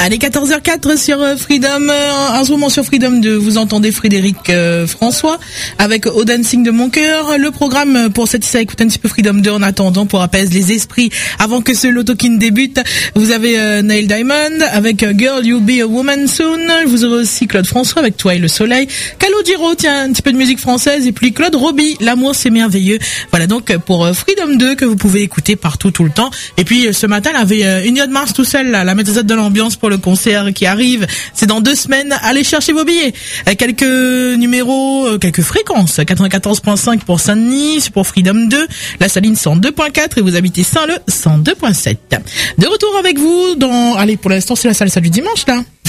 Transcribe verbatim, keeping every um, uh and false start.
Allez, quatorze heures quatre sur Freedom. En ce moment sur Freedom deux, vous entendez Frédéric euh, François avec Au Dancing de mon cœur. Le programme pour satisfaire, écouter un petit peu Freedom deux en attendant pour apaiser les esprits avant que ce Lotokin débute. Vous avez euh, Neil Diamond avec Girl You'll Be a Woman Soon. Vous aurez aussi Claude François avec Toi et le Soleil. Calogero, tiens, un petit peu de musique française. Et puis Claude Roby, L'amour c'est merveilleux. Voilà donc pour Freedom deux que vous pouvez écouter partout tout le temps. Et puis ce matin, il avait euh, une Mars tout seul, là, la méthode de l'ambiance pour le concert qui arrive. C'est dans deux semaines. Allez chercher vos billets. Euh, quelques numéros, euh, quelques fréquences. quatre-vingt-quatorze virgule cinq pour Saint-Denis, pour Freedom deux. La Saline cent deux virgule quatre et vous habitez Saint-Leu cent deux virgule sept. De retour avec vous dans, allez, pour l'instant, c'est la salsa du dimanche, là.